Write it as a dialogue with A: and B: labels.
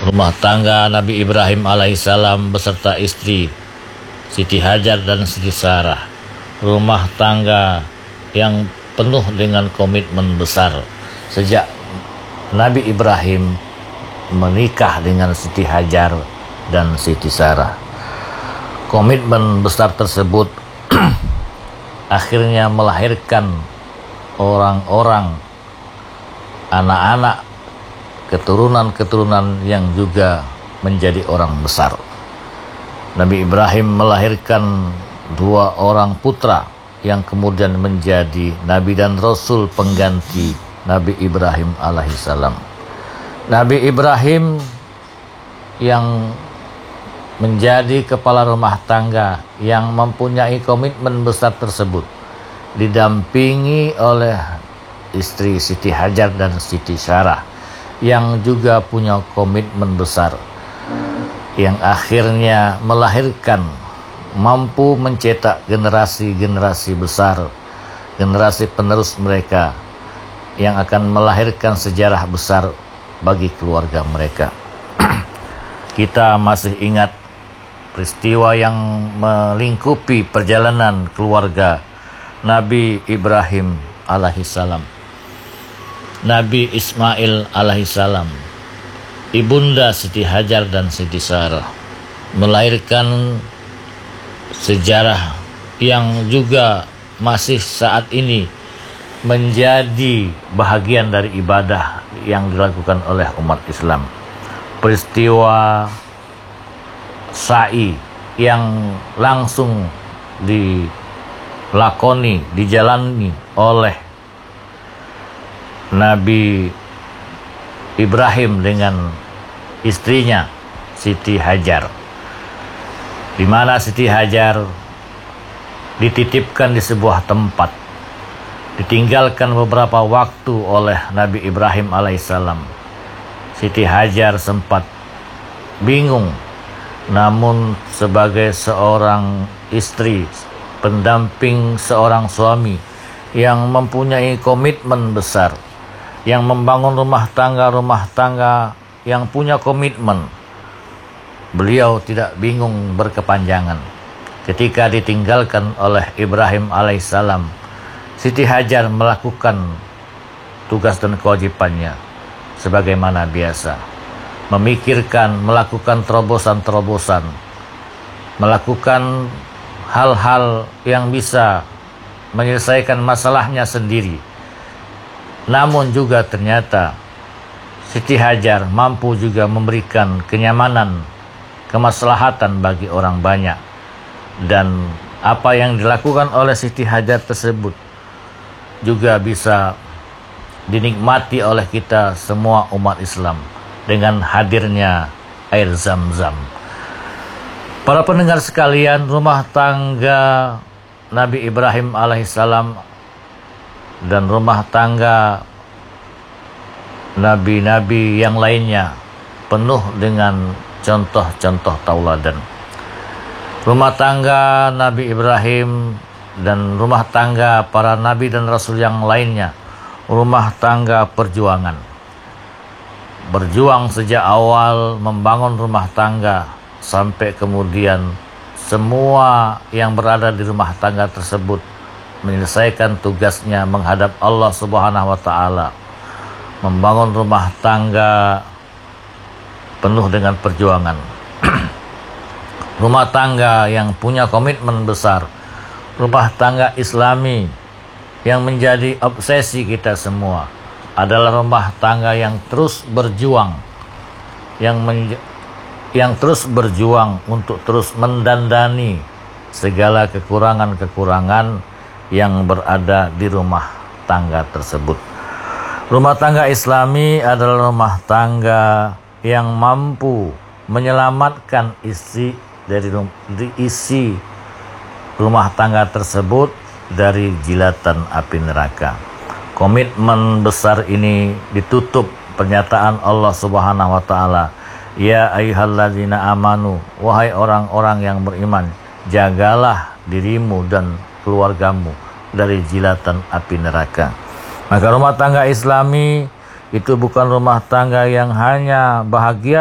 A: rumah tangga Nabi Ibrahim alaihissalam beserta istri Siti Hajar dan Siti Sarah. Rumah tangga yang penuh dengan komitmen besar sejak Nabi Ibrahim menikah dengan Siti Hajar dan Siti Sarah. Komitmen besar tersebut akhirnya melahirkan orang-orang, anak-anak, keturunan-keturunan yang juga menjadi orang besar. Nabi Ibrahim melahirkan 2 orang putra yang kemudian menjadi Nabi dan Rasul pengganti Nabi Ibrahim alaihissalam. Nabi Ibrahim yang menjadi kepala rumah tangga yang mempunyai komitmen besar tersebut didampingi oleh istri Siti Hajar dan Siti Sarah yang juga punya komitmen besar, yang akhirnya melahirkan, mampu mencetak generasi-generasi besar, generasi penerus mereka yang akan melahirkan sejarah besar bagi keluarga mereka. Kita masih ingat peristiwa yang melingkupi perjalanan keluarga Nabi Ibrahim alaihissalam, Nabi Ismail alaihissalam, Ibunda Siti Hajar dan Siti Sarah, melahirkan sejarah yang juga masih saat ini menjadi bahagian dari ibadah yang dilakukan oleh umat Islam. Peristiwa sa'i yang langsung dilakoni, dijalani oleh Nabi Ibrahim dengan istrinya Siti Hajar, di mana Siti Hajar dititipkan di sebuah tempat, ditinggalkan beberapa waktu oleh Nabi Ibrahim alaihissalam. Siti Hajar sempat bingung, namun sebagai seorang istri, pendamping seorang suami yang mempunyai komitmen besar, yang membangun rumah tangga yang punya komitmen, beliau tidak bingung berkepanjangan. Ketika ditinggalkan oleh Ibrahim alaihissalam, Siti Hajar melakukan tugas dan kewajibannya sebagaimana biasa, memikirkan, melakukan terobosan-terobosan, melakukan hal-hal yang bisa menyelesaikan masalahnya sendiri. Namun juga ternyata Siti Hajar mampu juga memberikan kenyamanan, kemaslahatan bagi orang banyak. Dan apa yang dilakukan oleh Siti Hajar tersebut juga bisa dinikmati oleh kita semua umat Islam dengan hadirnya air Zam-Zam. Para pendengar sekalian, rumah tangga Nabi Ibrahim alaihissalam dan rumah tangga nabi-nabi yang lainnya penuh dengan contoh-contoh tauladan. Rumah tangga Nabi Ibrahim dan rumah tangga para nabi dan rasul yang lainnya, rumah tangga perjuangan. Berjuang sejak awal membangun rumah tangga sampai kemudian semua yang berada di rumah tangga tersebut menyelesaikan tugasnya menghadap Allah Subhanahu wa taala. Membangun rumah tangga penuh dengan perjuangan. Rumah tangga yang punya komitmen besar. Rumah tangga Islami yang menjadi obsesi kita semua adalah rumah tangga yang terus berjuang, yang terus berjuang untuk terus mendandani segala kekurangan-kekurangan yang berada di rumah tangga tersebut. Rumah tangga Islami adalah rumah tangga yang mampu menyelamatkan isi rumah tangga tersebut dari jilatan api neraka. Komitmen besar ini ditutup pernyataan Allah Subhanahu wa taala, "Ya ayyuhalladzina amanu," wahai orang-orang yang beriman, jagalah dirimu dan keluargamu dari jilatan api neraka. Maka rumah tangga Islami itu bukan rumah tangga yang hanya bahagia